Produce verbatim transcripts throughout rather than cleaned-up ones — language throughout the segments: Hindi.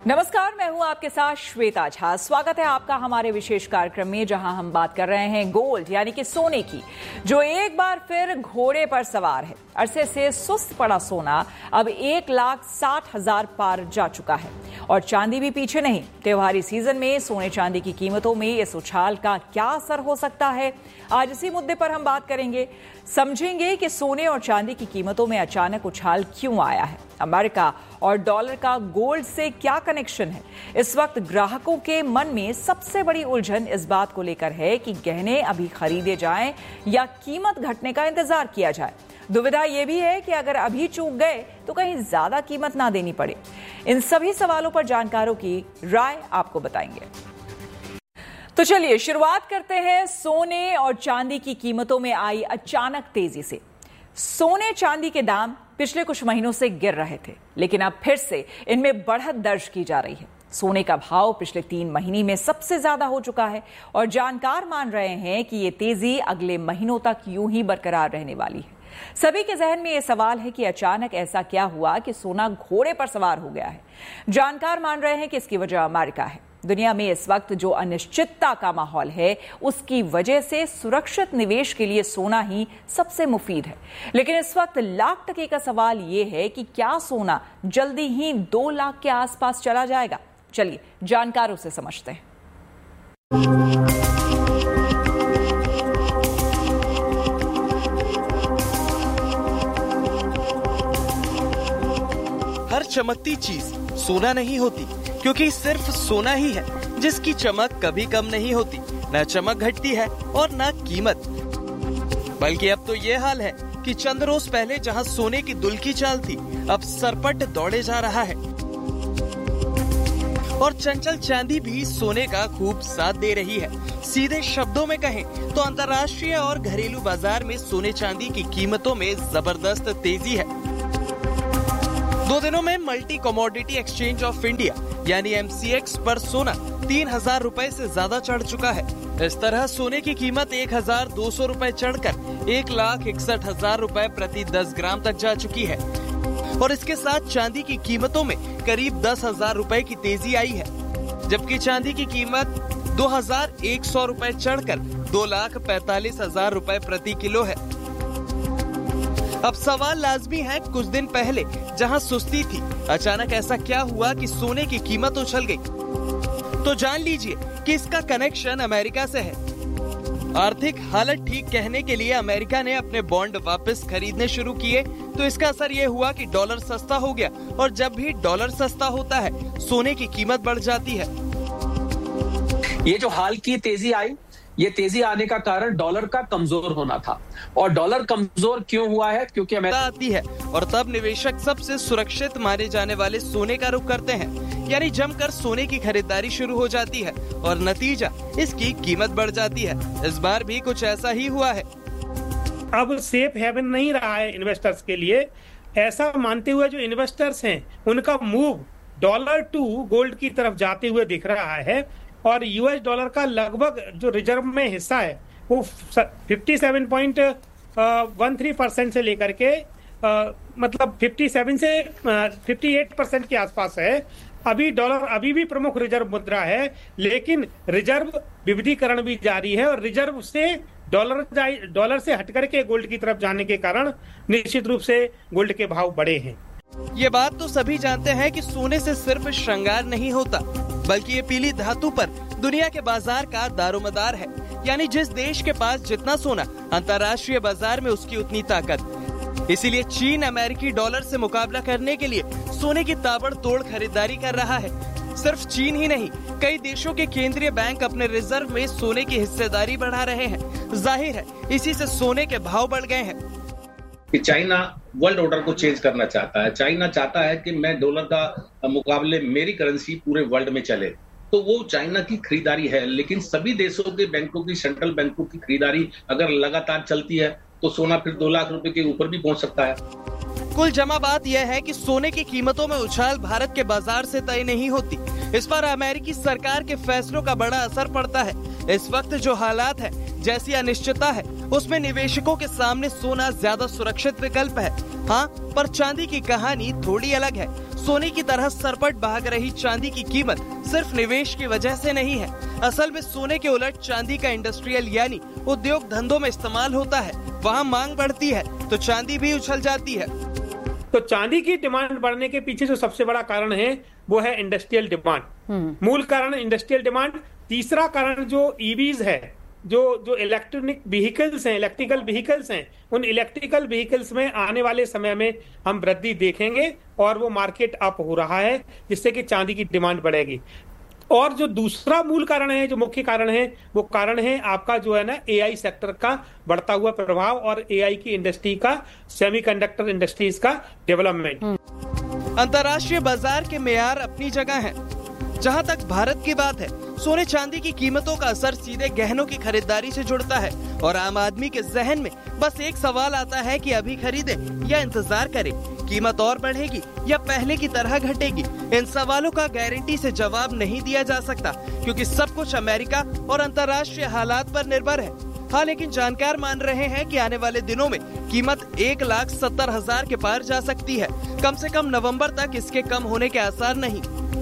नमस्कार, मैं हूं आपके साथ श्वेता झा। स्वागत है आपका हमारे विशेष कार्यक्रम में, जहां हम बात कर रहे हैं गोल्ड यानी कि सोने की, जो एक बार फिर घोड़े पर सवार है। अरसे से सुस्त पड़ा सोना अब एक लाख साठ हजार पार जा चुका है और चांदी भी पीछे नहीं। त्योहारी सीजन में सोने चांदी की कीमतों में इस उछाल का क्या असर हो सकता है, आज इसी मुद्दे पर हम बात करेंगे। समझेंगे कि सोने और चांदी की कीमतों में अचानक उछाल क्यों आया है, अमेरिका और डॉलर का गोल्ड से क्या कनेक्शन है। इस वक्त ग्राहकों के मन में सबसे बड़ी उलझन इस बात को लेकर है कि गहने अभी खरीदे जाएं या कीमत घटने का इंतजार किया जाए। दुविधा यह भी है कि अगर अभी चूक गए तो कहीं ज्यादा कीमत ना देनी पड़े। इन सभी सवालों पर जानकारों की राय आपको बताएंगे। तो चलिए शुरुआत करते हैं सोने और चांदी की कीमतों में आई अचानक तेजी से। सोने चांदी के दाम पिछले कुछ महीनों से गिर रहे थे, लेकिन अब फिर से इनमें बढ़त दर्ज की जा रही है। सोने का भाव पिछले तीन महीने में सबसे ज्यादा हो चुका है और जानकार मान रहे हैं कि ये तेजी अगले महीनों तक यूं ही बरकरार रहने वाली है। सभी के जहन में यह सवाल है कि अचानक ऐसा क्या हुआ कि सोना घोड़े पर सवार हो गया है। जानकार मान रहे हैं कि इसकी वजह अमेरिका है। दुनिया में इस वक्त जो अनिश्चितता का माहौल है, उसकी वजह से सुरक्षित निवेश के लिए सोना ही सबसे मुफीद है। लेकिन इस वक्त लाख टके का सवाल यह है कि क्या सोना जल्दी ही दो लाख के आसपास चला जाएगा। चलिए जानकारों से समझते हैं। हर चमकती चीज सोना नहीं होती, क्योंकि सिर्फ सोना ही है जिसकी चमक कभी कम नहीं होती। न चमक घटती है और न कीमत। बल्कि अब तो ये हाल है कि चंद रोज पहले जहां सोने की दुल की चाल थी, अब सरपट दौड़े जा रहा है। और चंचल चांदी भी सोने का खूब साथ दे रही है। सीधे शब्दों में कहें तो अंतर्राष्ट्रीय और घरेलू बाजार में सोने चांदी की कीमतों में जबरदस्त तेजी है। दो दिनों में multi commodity exchange of India यानी एम सी एक्स पर सोना तीन हजार रूपए से ज्यादा चढ़ चुका है। इस तरह सोने की कीमत एक हजार दो सौ रूपए चढ़कर एक लाख इकसठ हजार रूपए प्रति दस ग्राम तक जा चुकी है। और इसके साथ चांदी की कीमतों में करीब दस हजार रूपए की तेजी आई है, जबकि चांदी की कीमत दो हजार एक सौ रूपए चढ़कर दो लाख पैंतालीस हजार रूपए प्रति किलो है। अब सवाल लाजमी है, कुछ दिन पहले जहां सुस्ती थी, अचानक ऐसा क्या हुआ कि सोने की कीमत उछल गई। तो जान लीजिए कि इसका कनेक्शन अमेरिका से है। आर्थिक हालत ठीक कहने के लिए अमेरिका ने अपने बॉन्ड वापस खरीदने शुरू किए, तो इसका असर ये हुआ कि डॉलर सस्ता हो गया। और जब भी डॉलर सस्ता होता है, सोने की कीमत बढ़ जाती है। ये जो हाल की तेजी आई, ये तेजी आने का कारण डॉलर का कमजोर होना था। और डॉलर कमजोर क्यों हुआ है? क्योंकि अमेरिका आती है और तब निवेशक सबसे सुरक्षित माने जाने वाले सोने का रुख करते हैं, यानी जमकर सोने की खरीदारी शुरू हो जाती है और नतीजा इसकी कीमत बढ़ जाती है। इस बार भी कुछ ऐसा ही हुआ है। अब सेफ हेवन नहीं रहा है इन्वेस्टर्स के लिए। ऐसा मानते हुए जो इन्वेस्टर्स हैं, उनका मूव डॉलर टू गोल्ड की तरफ जाते हुए दिख रहा है। और यूएस डॉलर का लगभग जो रिजर्व में हिस्सा है वो सत्तावन पॉइंट तेरह परसेंट से लेकर के आ, मतलब सत्तावन से अट्ठावन परसेंट के आसपास है। अभी डॉलर अभी भी प्रमुख रिजर्व मुद्रा है, लेकिन रिजर्व विविधीकरण भी जारी है और रिजर्व से डॉलर डॉलर से हटकर के गोल्ड की तरफ जाने के कारण निश्चित रूप से गोल्ड के भाव बढ़े हैं। ये बात तो सभी जानते हैं कि सोने से सिर्फ श्रृंगार नहीं होता, बल्कि ये पीली धातु पर दुनिया के बाजार का दारोमदार है। यानी जिस देश के पास जितना सोना, अंतर्राष्ट्रीय बाजार में उसकी उतनी ताकत। इसीलिए चीन अमेरिकी डॉलर से मुकाबला करने के लिए सोने की ताबड़तोड़ खरीदारी कर रहा है। सिर्फ चीन ही नहीं, कई देशों के केंद्रीय बैंक अपने रिजर्व में सोने की हिस्सेदारी बढ़ा रहे हैं। जाहिर है इसी से सोने के भाव बढ़ गए हैं। कि चाइना वर्ल्ड ऑर्डर को चेंज करना चाहता है। चाइना चाहता है कि मैं डॉलर का मुकाबले मेरी करेंसी पूरे वर्ल्ड में चले, तो वो चाइना की खरीदारी है। लेकिन सभी देशों के बैंकों की, सेंट्रल बैंकों की खरीदारी अगर लगातार चलती है तो सोना फिर दो लाख रुपए के ऊपर भी पहुंच सकता है। कुल जमा बात यह है कि सोने की कीमतों में उछाल भारत के बाजार से तय नहीं होती। इस पर अमेरिकी सरकार के फैसलों का बड़ा असर पड़ता है। इस वक्त जो हालात है, जैसी अनिश्चितता है, उसमें निवेशकों के सामने सोना ज्यादा सुरक्षित विकल्प है। हाँ, पर चांदी की कहानी थोड़ी अलग है। सोने की तरह सरपट भाग रही चांदी की कीमत सिर्फ निवेश की वजह से नहीं है। असल में सोने के उलट चांदी का इंडस्ट्रियल यानी उद्योग धंधों में इस्तेमाल होता है। वहाँ मांग बढ़ती है तो चांदी भी उछल जाती है। तो चांदी की डिमांड बढ़ने के पीछे जो सबसे बड़ा कारण है वो है इंडस्ट्रियल डिमांड। मूल कारण इंडस्ट्रियल डिमांड। तीसरा कारण जो ईवीज है, जो जो इलेक्ट्रॉनिक व्हीकल्स हैं, इलेक्ट्रिकल व्हीकल्स हैं, उन इलेक्ट्रिकल व्हीकल्स में आने वाले समय में हम वृद्धि देखेंगे और वो मार्केट अप हो रहा है, जिससे कि चांदी की डिमांड बढ़ेगी। और जो दूसरा मूल कारण है, जो मुख्य कारण है, वो कारण है आपका जो है ना एआई सेक्टर का बढ़ता हुआ प्रभाव और एआई की इंडस्ट्री का, सेमीकंडक्टर इंडस्ट्रीज का डेवलपमेंट। अंतर्राष्ट्रीय बाजार के मेयार अपनी जगह है। जहां तक भारत की बात है, सोने चांदी की कीमतों का असर सीधे गहनों की खरीदारी से जुड़ता है और आम आदमी के जहन में बस एक सवाल आता है कि अभी खरीदे या इंतजार करे, कीमत और बढ़ेगी या पहले की तरह घटेगी। इन सवालों का गारंटी से जवाब नहीं दिया जा सकता क्योंकि सब कुछ अमेरिका और अंतर्राष्ट्रीय हालात पर निर्भर है। हाँ, लेकिन जानकार मान रहे हैं कि आने वाले दिनों में कीमत एक लाख सत्तर हजार के पार जा सकती है। कम से कम नवंबर तक इसके कम होने के आसार नहीं।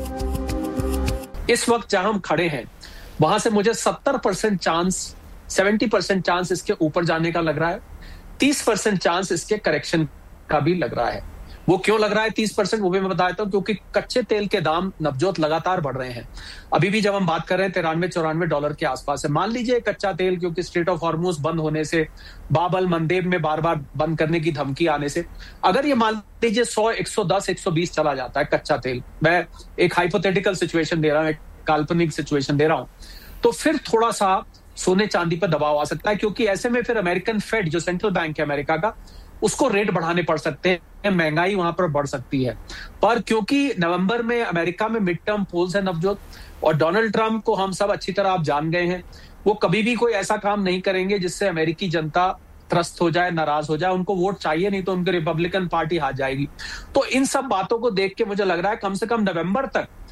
इस वक्त जहां हम खड़े हैं वहां से मुझे सत्तर परसेंट चांस, सत्तर परसेंट चांस इसके ऊपर जाने का लग रहा है, तीस परसेंट चांस इसके करेक्शन का भी लग रहा है। वो क्यों लग रहा है तीस परसेंट, वो भी मैं बता देता हूं। क्योंकि कच्चे तेल के दाम नवजोत लगातार बढ़ रहे हैं। अभी भी जब हम बात कर रहे हैं तिरानवे चौरानवे डॉलर के आसपास है। मान लीजिए कच्चा तेल, क्योंकि स्ट्रेट ऑफ हॉर्मुज बंद होने से, बाबल मंदेब में बार बार बंद करने की धमकी आने से, अगर ये मान लीजिए सौ, एक सौ दस, एक सौ बीस चला जाता है कच्चा तेल, मैं एक हाइपोथेटिकल सिचुएशन दे रहा हूं, एक काल्पनिक सिचुएशन दे रहा हूं, तो फिर थोड़ा सा सोने चांदी पर दबाव आ सकता है। क्योंकि ऐसे में फिर अमेरिकन फेड, जो सेंट्रल बैंक है अमेरिका का, उसको रेट बढ़ाने पड़ सकते हैं, महंगाई वहां पर बढ़ सकती है। पर क्योंकि नवंबर में अमेरिका में मिड टर्म पोल्स है नवजोत, और डोनाल्ड ट्रंप को हम सब अच्छी तरह आप जान गए हैं, वो कभी भी कोई ऐसा काम नहीं करेंगे जिससे अमेरिकी जनता त्रस्त हो जाए, नाराज हो जाए। उनको वोट चाहिए, नहीं तो उनकी रिपब्लिकन पार्टी हार जाएगी। तो इन सब बातों को देख के मुझे लग रहा है कम से कम नवंबर तक